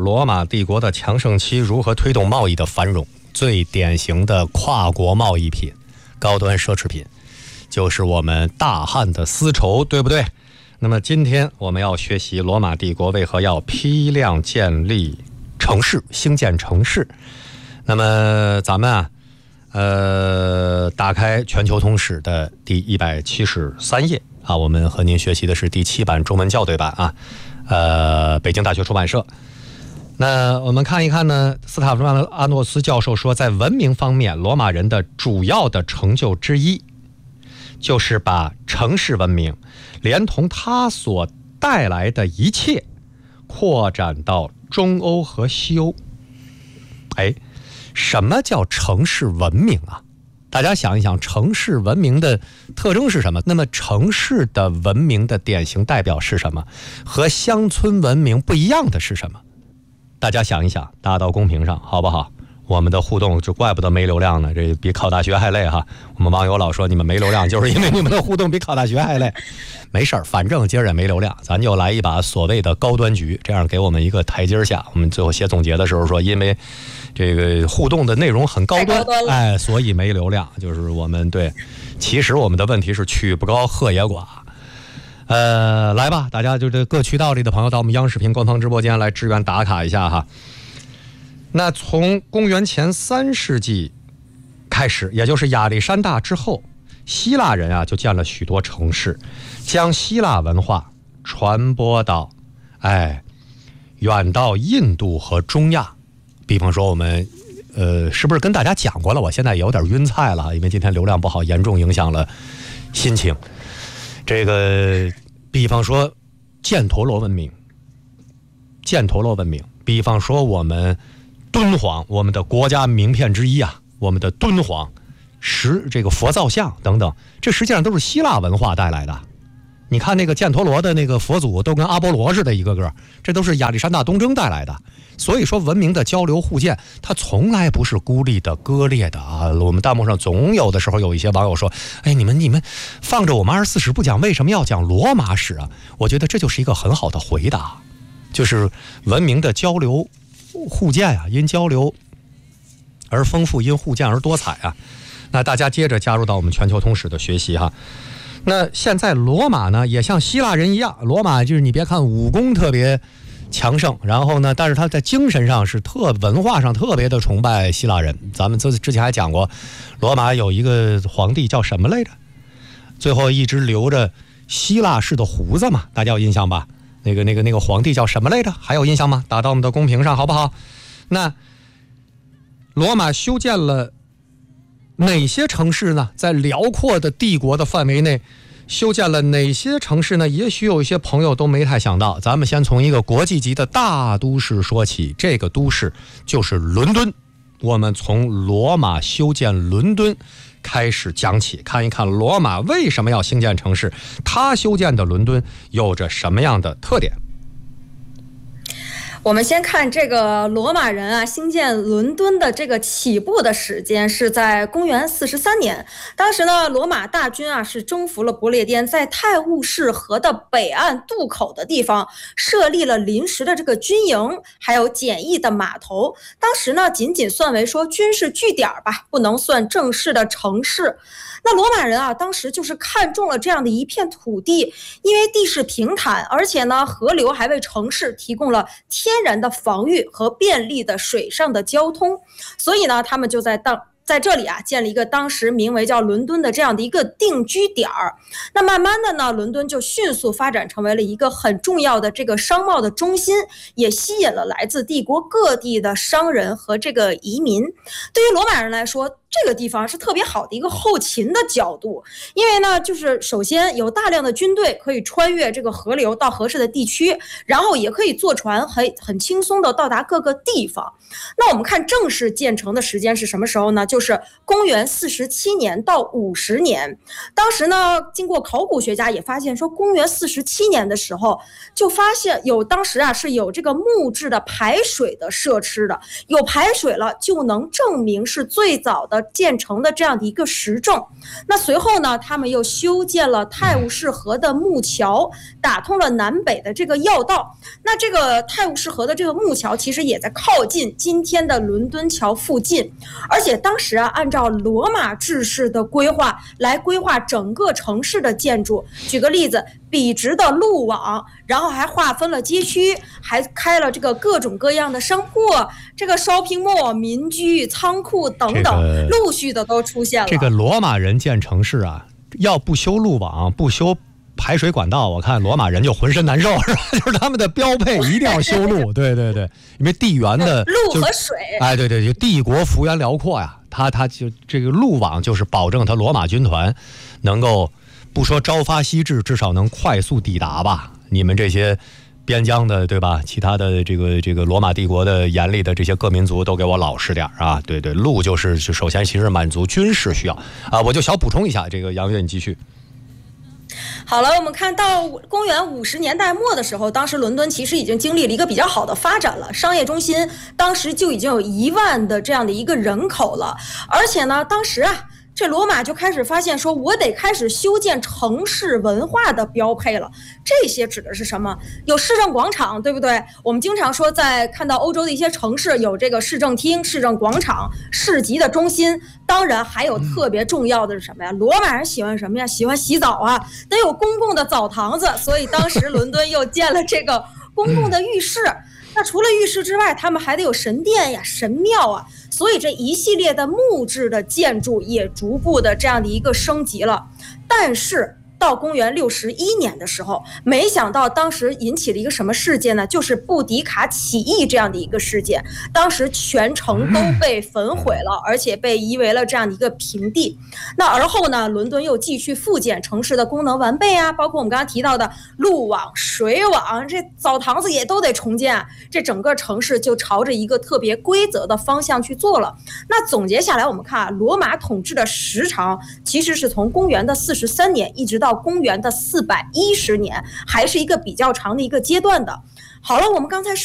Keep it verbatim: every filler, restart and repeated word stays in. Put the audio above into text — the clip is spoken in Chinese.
罗马帝国的强盛期如何推动贸易的繁荣。最典型的跨国贸易品，高端奢侈品，就是我们大汉的丝绸，对不对？那么今天我们要学习罗马帝国为何要批量建立城市，兴建城市。那么咱们啊，呃，打开全球通史的第一百七十三页啊，我们和您学习的是第七版中文校对版啊，呃，北京大学出版社。那我们看一看呢，斯塔夫阿诺斯教授说，在文明方面，罗马人的主要的成就之一，就是把城市文明连同它所带来的一切扩展到中欧和西欧。哎，什么叫城市文明啊？大家想一想，城市文明的特征是什么？那么城市的文明的典型代表是什么？和乡村文明不一样的是什么？大家想一想，打到公屏上好不好？我们的互动就怪不得没流量呢，这比考大学还累哈。我们网友老说你们没流量，就是因为你们的互动比考大学还累。没事儿，反正今儿也没流量，咱就来一把所谓的高端局，这样给我们一个台阶下。我们最后写总结的时候说，因为这个互动的内容很高端， 高端哎，所以没流量。就是我们对，其实我们的问题是曲不高和也寡。呃，来吧，大家就这各渠道里的朋友到我们央视频官方直播间来支援打卡一下哈。那从公元前三世纪开始，也就是亚历山大之后，希腊人啊就建了许多城市，将希腊文化传播到，哎，远到印度和中亚。比方说我们，呃，是不是跟大家讲过了？我现在有点晕菜了，因为今天流量不好，严重影响了心情。这个，比方说犍陀罗文明，犍陀罗文明，比方说我们敦煌，我们的国家名片之一啊，我们的敦煌石这个佛造像等等，这实际上都是希腊文化带来的。你看那个犍陀罗的那个佛祖都跟阿波罗似的，一个个，这都是亚历山大东征带来的。所以说文明的交流互鉴，它从来不是孤立的割裂的啊。我们弹幕上总有的时候有一些网友说，哎，你们你们放着我们二十四史不讲，为什么要讲罗马史啊？我觉得这就是一个很好的回答，就是文明的交流互鉴啊，因交流而丰富，因互鉴而多彩啊。那大家接着加入到我们全球通史的学习哈。那现在罗马呢，也像希腊人一样，罗马就是你别看武功特别强盛，然后呢，但是他在精神上是特文化上特别的崇拜希腊人。咱们之之前还讲过，罗马有一个皇帝叫什么来着？最后一直留着希腊式的胡子嘛，大家有印象吧？那个那个那个皇帝叫什么来着？还有印象吗？打到我们的公屏上好不好？那罗马修建了哪些城市呢？在辽阔的帝国的范围内修建了哪些城市呢？也许有一些朋友都没太想到。咱们先从一个国际级的大都市说起，这个都市就是伦敦。我们从罗马修建伦敦开始讲起，看一看罗马为什么要兴建城市，他修建的伦敦有着什么样的特点。 我们先看这个罗马人啊兴建伦敦的这个起步的时间是在公元四十三年。当时呢，罗马大军啊是征服了不列颠，在泰晤士河的北岸渡口的地方设立了临时的这个军营，还有简易的码头。当时呢，仅仅算为说军事据点吧，不能算正式的城市。那罗马人啊，当时就是看中了这样的一片土地，因为地势平坦，而且呢，河流还为城市提供了天然的防御和便利的水上的交通，所以呢，他们就在当在这里啊建了一个当时名为叫伦敦的这样的一个定居点儿。那慢慢的呢，伦敦就迅速发展成为了一个很重要的这个商贸的中心，也吸引了来自帝国各地的商人和这个移民。对于罗马人来说，这个地方是特别好的一个后勤的角度，因为呢，就是首先有大量的军队可以穿越这个河流到合适的地区，然后也可以坐船很很轻松的到达各个地方。那我们看正式建成的时间是什么时候呢？就是公元四十七年到五十年。当时呢，经过考古学家也发现说，公元四十七年的时候就发现有当时啊是有这个木质的排水的设施的，有排水了就能证明是最早的建成的这样的一个实证。那随后呢，他们又修建了泰晤士河的木桥，打通了南北的这个要道。那这个泰晤士河的这个木桥其实也在靠近今天的伦敦桥附近，而且当时啊，按照罗马制式的规划来规划整个城市的建筑。举个例子，笔直的路网，然后还划分了街区，还开了这个各种各样的商铺，这个 shopping mall、民居、仓库等等，这个、陆续的都出现了。 这个罗马人建城市啊，要不修路网，不修排水管道，我看罗马人就浑身难受，是吧？就是他们的标配一定要修路，对对对，因为地缘的路和水， 哎，对对，就帝国幅员辽阔呀，他他就这个路网就是保证他罗马军团能够。不说朝发夕至，至少能快速抵达吧。你们这些边疆的，对吧？其他的这个这个罗马帝国的眼里的这些各民族都给我老实点啊！对对，路就是就首先其实满足军事需要啊。我就小补充一下，这个杨越你继续。 好了，我们看到公元五十年代末的时候，当时伦敦其实已经经历了一个比较好的发展了，商业中心当时就已经有一万的这样的一个人口了，而且呢，当时啊。这罗马就开始发现说，我得开始修建城市文化的标配了。这些指的是什么？有市政广场，对不对？我们经常说，在看到欧洲的一些城市有这个市政厅、市政广场、市集的中心。当然，还有特别重要的是什么呀？罗马人喜欢什么呀？喜欢洗澡啊，得有公共的澡堂子。所以当时伦敦又建了这个公共的浴室。那除了浴室之外，他们还得有神殿呀、神庙啊，所以这一系列的木质的建筑也逐步的这样的一个升级了。但是到公元六十一年的时候，没想到当时引起了一个什么事件呢？就是布迪卡起义这样的一个事件。当时全城都被焚毁了，而且被夷为了这样的一个平地。那而后呢，伦敦又继续复建城市的功能完备啊，包括我们刚刚提到的路网、水网，这澡堂子也都得重建。这整个城市就朝着一个特别规则的方向去做了。那总结下来，我们看啊，罗马统治的时长其实是从公元的四十三年一直到公元的四百一十年，还是一个比较长的一个阶段的。好了，我们刚才说